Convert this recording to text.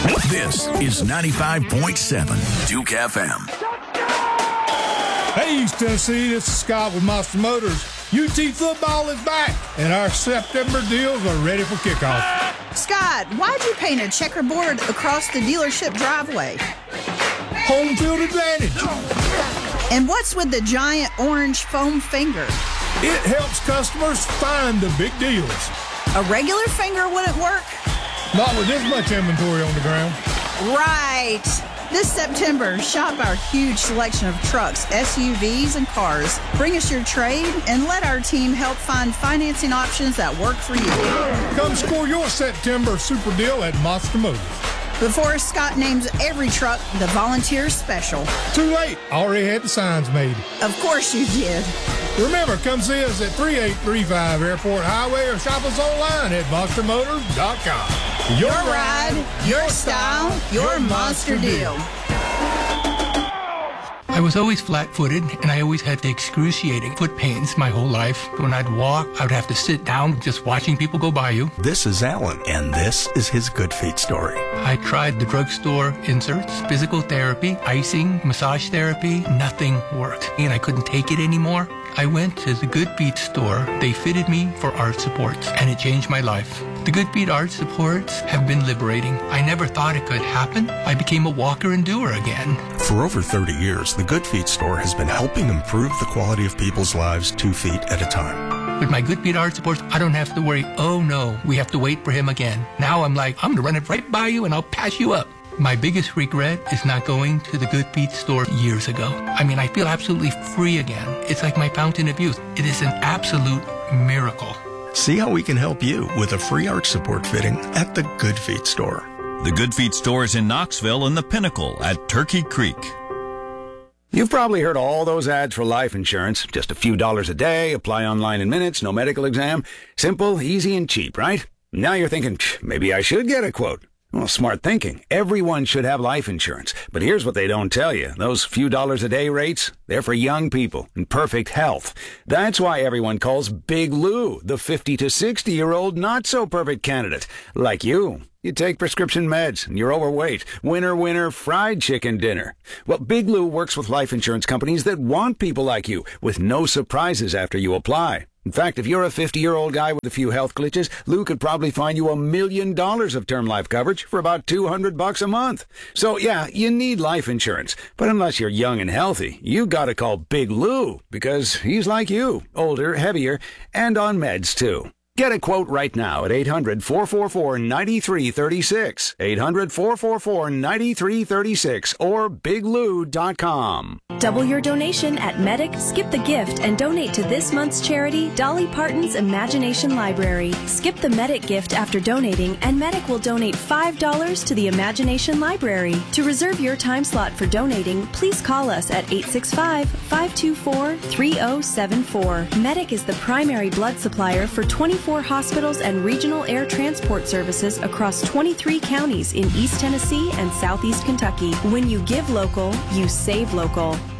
This is 95.7 Duke FM. Hey, East Tennessee, this is Scott with Monster Motors. UT football is back, and our September deals are ready for kickoff. Scott, why'd you paint a checkerboard across the dealership driveway? Home field advantage. And what's with the giant orange foam finger? It helps customers find the big deals. A regular finger wouldn't work? Not with this much inventory on the ground. Right. This September, shop our huge selection of trucks, SUVs, and cars. Bring us your trade and let our team help find financing options that work for you. Come score your September super deal at Monster Motors. Before Scott names every truck the Volunteer Special. Too late. Already had the signs made. Of course you did. Remember, come see us at 3835 Airport Highway or shop us online at monstermotors.com. Your ride, your style, your monster deal. I was always flat-footed, and I always had excruciating foot pains my whole life. When I'd walk, I would have to sit down just watching people go by you. This is Alan, and this is his Good Feet story. I tried the drugstore inserts, physical therapy, icing, massage therapy. Nothing worked, and I couldn't take it anymore. I went to the Good Feet store. They fitted me for arch supports, and it changed my life. The Good Feet arch supports have been liberating. I never thought it could happen. I became a walker and doer again. For over 30 years, the Good Feet store has been helping improve the quality of people's lives 2 feet at a time. With my Good Feet arch supports, I don't have to worry, oh no, we have to wait for him again. Now I'm like, I'm going to run it right by you and I'll pass you up. My biggest regret is not going to the Good Feet store years ago. I mean, I feel absolutely free again. It's like my fountain of youth. It is an absolute miracle. See how we can help you with a free arch support fitting at the Good Feet store. The Good Feet store is in Knoxville and the Pinnacle at Turkey Creek. You've probably heard all those ads for life insurance. Just a few dollars a day, apply online in minutes, no medical exam. Simple, easy, and cheap, right? Now you're thinking, maybe I should get a quote. Well, smart thinking. Everyone should have life insurance. But here's what they don't tell you. Those few dollars a day rates, they're for young people in perfect health. That's why everyone calls Big Lou the 50 to 60-year-old not-so-perfect candidate. Like you. You take prescription meds and you're overweight. Winner, winner, fried chicken dinner. Well, Big Lou works with life insurance companies that want people like you with no surprises after you apply. In fact, if you're a 50-year-old guy with a few health glitches, Lou could probably find you $1 million of term life coverage for about $200 a month. So yeah, you need life insurance. But unless you're young and healthy, you gotta call Big Lou because he's like you, older, heavier, and on meds too. Get a quote right now at 800-444-9336, 800-444-9336, or biglou.com. Double your donation at Medic, skip the gift, and donate to this month's charity, Dolly Parton's Imagination Library. Skip the Medic gift after donating, and Medic will donate $5 to the Imagination Library. To reserve your time slot for donating, please call us at 865-524-3074. Medic is the primary blood supplier for 24 hospitals and regional air transport services across 23 counties in East Tennessee and Southeast Kentucky. When you give local, you save local.